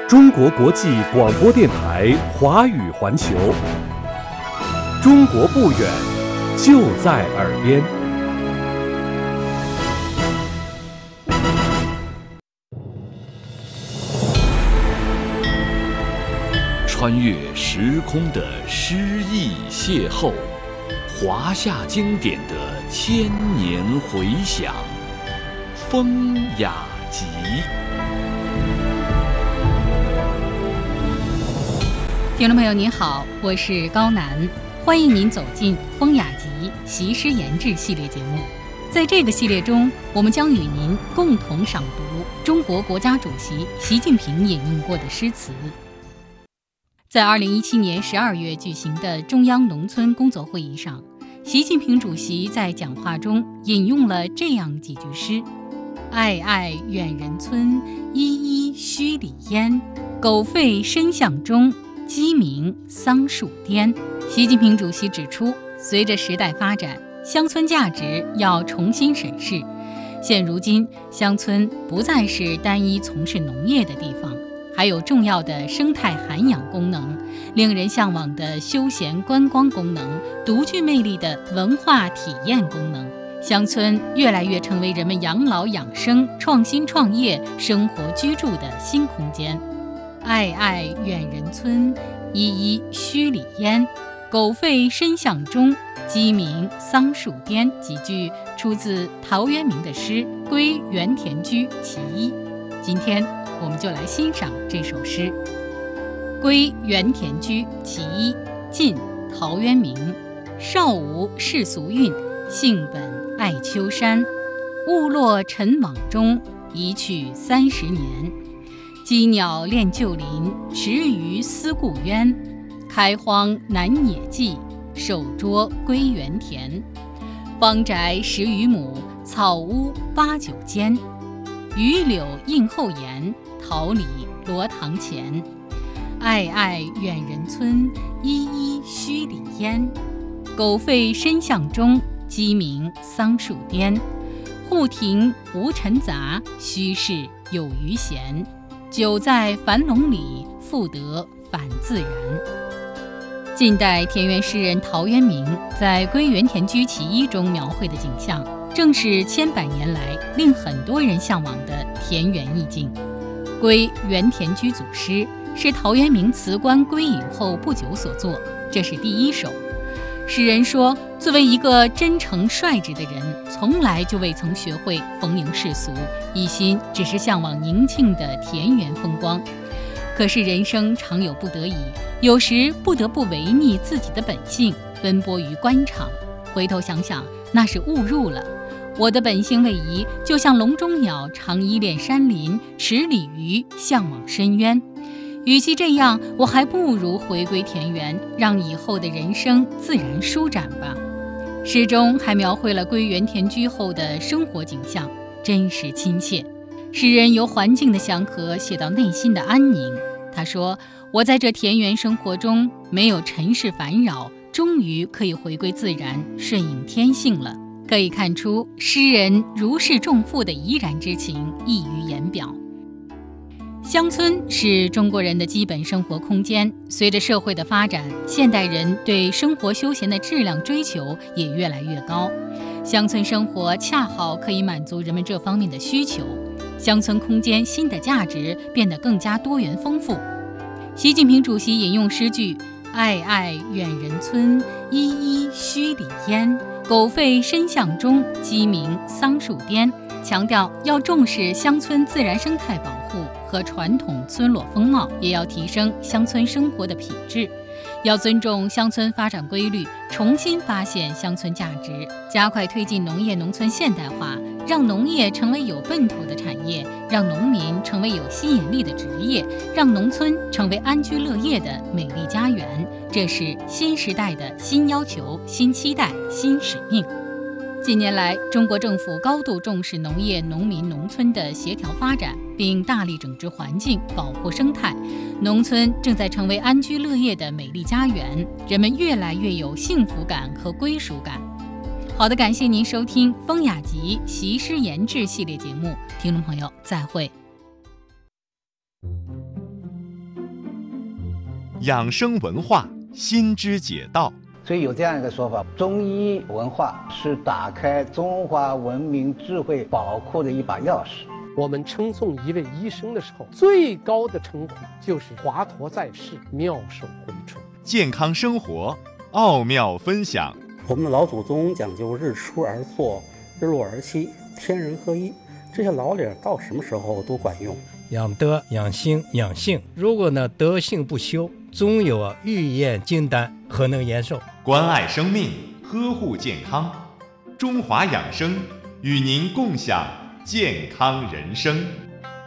中国国际广播电台华语环球，中国不远，就在耳边。 穿越时空的诗意邂逅，华夏经典的千年回响，风雅集。 听众朋友您好，我是高楠，欢迎您走进风雅集习诗言志系列节目。在这个系列中，我们将与您共同赏读中国国家主席习近平引用过的诗词。在2017年12月举行的中央农村工作会议上，习近平主席在讲话中引用了这样几句诗：暧暧远人村，依依墟里烟。狗吠深巷中，鸡鸣桑树颠。习近平主席指出，随着时代发展，乡村价值要重新审视。现如今，乡村不再是单一从事农业的地方，还有重要的生态涵养功能，令人向往的休闲观光功能，独具魅力的文化体验功能。乡村越来越成为人们养老养生、创新创业、生活居住的新空间。暧暧远人村，依依墟里烟。狗吠深巷中，鸡鸣桑树颠。几句出自陶渊明的诗《归园田居其一》。今天我们就来欣赏这首诗《归园田居其一》，晋陶渊明。少无世俗韵，性本爱丘山。误落尘网中，一去30年。羁鸟恋旧林，池鱼思故渊。开荒南野际，守拙归园田。方宅10余亩，草屋8、9间。榆柳映后檐，桃李罗堂前。暧暧远人村，依依墟里烟。狗吠深巷中，鸡鸣桑树颠。户庭无尘杂，虚室有余闲。久在樊笼里，复得返自然。近代田园诗人陶渊明在《归园田居其一》中描绘的景象，正是千百年来令很多人向往的田园意境。《归园田居》组诗是陶渊明辞官归隐后不久所作，这是第一首。诗人说，作为一个真诚率直的人，从来就未曾学会逢迎世俗，一心只是向往宁静的田园风光。可是人生常有不得已，有时不得不违逆自己的本性，奔波于官场。回头想想，那是误入了。我的本性位移，就像笼中鸟常依恋山林，池里鱼向往深渊。与其这样，我还不如回归田园，让以后的人生自然舒展吧。诗中还描绘了归园田居后的生活景象，真实亲切。诗人由环境的祥和写到内心的安宁。他说，我在这田园生活中没有尘世烦扰，终于可以回归自然，顺应天性了。可以看出诗人如释重负的怡然之情溢于言表。乡村是中国人的基本生活空间，随着社会的发展，现代人对生活休闲的质量追求也越来越高。乡村生活恰好可以满足人们这方面的需求，乡村空间新的价值变得更加多元丰富。习近平主席引用诗句暧暧远人村，依依墟里烟。狗吠深巷中，鸡鸣桑树颠，强调要重视乡村自然生态保护和传统村落风貌，也要提升乡村生活的品质。要尊重乡村发展规律，重新发现乡村价值，加快推进农业农村现代化，让农业成为有奔头的产业，让农民成为有吸引力的职业，让农村成为安居乐业的美丽家园。这是新时代的新要求、新期待、新使命。近年来，中国政府高度重视农业、农民、农村的协调发展，并大力整治环境，保护生态。农村正在成为安居乐业的美丽家园，人们越来越有幸福感和归属感。好的，感谢您收听风雅集习诗言志系列节目，听众朋友再会。 养生文化新知解道。 所以有这样一个说法，中医文化是打开中华文明智慧宝库的一把钥匙。 我们称颂一位医生的时候，最高的称呼就是华佗在世，妙手回春。 健康生活奥妙分享。 我们的老祖宗讲究日出而作，日落而息，天人合一，这些老理到什么时候都管用。 养德、养心、养性，如果呢德性不修，终有欲验金丹，何能延寿？ 关爱生命，呵护健康，中华养生与您共享健康人生。